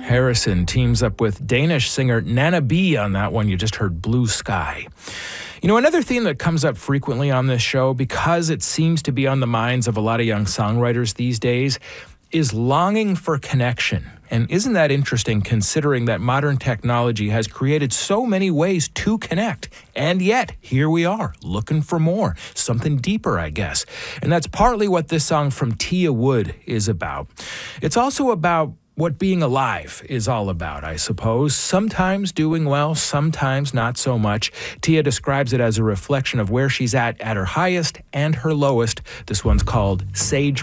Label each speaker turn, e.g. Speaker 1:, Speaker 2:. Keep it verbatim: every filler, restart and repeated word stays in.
Speaker 1: Harrison teams up with Danish singer Nana B on that one. You just heard Blue Sky. You know, another theme that comes up frequently on this show, because it seems to be on the minds of a lot of young songwriters these days, is longing for connection. And isn't that interesting, considering that modern technology has created so many ways to connect? And yet, here we are, looking for more, something deeper, I guess. And that's partly what this song from Tia Wood is about. It's also about what being alive is all about, I suppose. Sometimes doing well, sometimes not so much. Tia describes it as a reflection of where she's at at her highest and her lowest. This one's called Sage